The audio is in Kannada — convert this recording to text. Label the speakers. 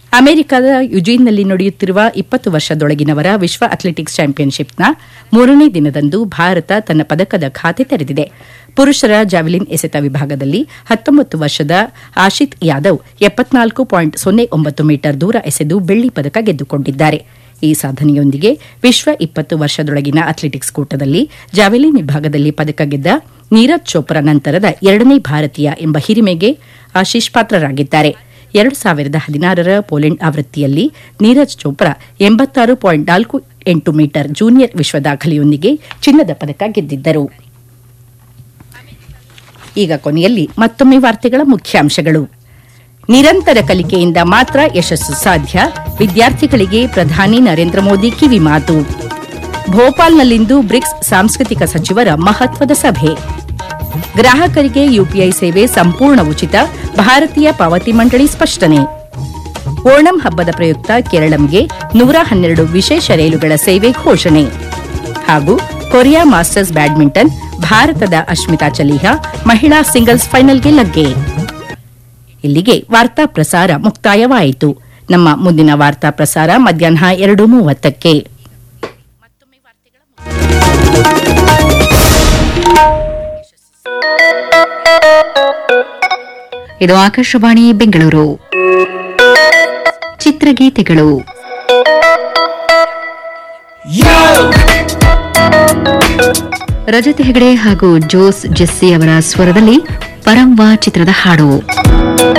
Speaker 1: ಅಮೆರಿಕದ ಯುಜೀನ್ನಲ್ಲಿ ನಡೆಯುತ್ತಿರುವ 20 ವರ್ಷದೊಳಗಿನವರ ವಿಶ್ವ ಅಥ್ಲೆಟಿಕ್ಸ್ ಚಾಂಪಿಯನ್ಶಿಪ್ನ 3ನೇ ದಿನದಂದು ಭಾರತ ತನ್ನ ಪದಕದ ಖಾತೆ ತೆರೆದಿದೆ. ಪುರುಷರ ಜಾವೆಲಿನ್ ಎಸೆತ ವಿಭಾಗದಲ್ಲಿ 19 ವರ್ಷದ ಆಶಿತ್ ಯಾದವ್ 74.09 ಮೀಟರ್ ದೂರ ಎಸೆದು ಬೆಳ್ಳಿ ಪದಕ ಗೆದ್ದುಕೊಂಡಿದ್ದಾರೆ. ಈ ಸಾಧನೆಯೊಂದಿಗೆ ವಿಶ್ವ 20 ವರ್ಷದೊಳಗಿನ ಅಥ್ಲೆಟಿಕ್ಸ್ ಕೂಟದಲ್ಲಿ ಜಾವೆಲಿನ್ ವಿಭಾಗದಲ್ಲಿ ಪದಕ ಗೆದ್ದ ನೀರಜ್ ಚೋಪ್ರಾ ನಂತರದ 2ನೇ ಭಾರತೀಯ ಎಂಬ ಹಿರಿಮೆಗೆ ಆಶೀಶ್ ಪಾತ್ರರಾಗಿದ್ದಾರೆ. 2016ರ ಪೋಲೆಂಡ್ ಆವೃತ್ತಿಯಲ್ಲಿ ನೀರಜ್ ಚೋಪ್ರಾ 86.48 ಮೀಟರ್ ಜೂನಿಯರ್ ವಿಶ್ವ ದಾಖಲೆಯೊಂದಿಗೆ ಚಿನ್ನದ ಪದಕ ಗೆದ್ದಿದ್ದರು. ಈಗ ಕೊನೆಯಲ್ಲಿ ಮತ್ತೊಮ್ಮೆ ವಾರ್ತೆಗಳ ಮುಖ್ಯಾಂಶಗಳು. ನಿರಂತರ ಕಲಿಕೆಯಿಂದ ಮಾತ್ರ ಯಶಸ್ಸು ಸಾಧ್ಯ, ವಿದ್ಯಾರ್ಥಿಗಳಿಗೆ ಪ್ರಧಾನಿ ನರೇಂದ್ರ ಮೋದಿ ಕಿವಿ ಮಾತು. ಭೋಪಾಲ್ನಲ್ಲಿಂದು ಬ್ರಿಕ್ಸ್ ಸಾಂಸ್ಕೃತಿಕ ಸಚಿವರ ಮಹತ್ವದ ಸಭೆ. ಗ್ರಾಹಕರಿಗೆ ಯುಪಿಐ ಸೇವೆ ಸಂಪೂರ್ಣ ಉಚಿತ, ಭಾರತೀಯ ಪಾವತಿ ಮಂಡಳಿ ಸ್ಪಷ್ಟನೆ. ಓಣಂ ಹಬ್ಬದ ಪ್ರಯುಕ್ತ ಕೇರಳಂಗೆ 112 ವಿಶೇಷ ರೈಲುಗಳ ಸೇವೆ ಘೋಷಣೆ. ಹಾಗೂ ಕೊರಿಯಾ ಮಾಸ್ಟರ್ಸ್ ಬ್ಯಾಡ್ಮಿಂಟನ್, ಭಾರತದ ಅಶ್ಮಿತಾ ಚಲಿಹಾ ಮಹಿಳಾ ಸಿಂಗಲ್ಸ್ ಫೈನಲ್ಗೆ ಲಗ್ಗೆ. ಇಲ್ಲಿಗೆ ವಾರ್ತಾ ಪ್ರಸಾರ ಮುಕ್ತಾಯವಾಯಿತು. ನಮ್ಮ ಮುಂದಿನ ವಾರ್ತಾ ಪ್ರಸಾರ ಮಧ್ಯಾಹ್ನ 2:30ಕ್ಕೆ.
Speaker 2: ಇದು ಆಕಾಶವಾಣಿ ಬೆಂಗಳೂರು. ಚಿತ್ರಗೀತೆಗಳು. ರಜತ್ ಹೆಗಡೆ ಹಾಗೂ ಜೋಸ್ ಜೆಸ್ಸಿ ಅವರ ಸ್ವರದಲ್ಲಿ ಪರಂವಾ ಚಿತ್ರದ ಹಾಡು.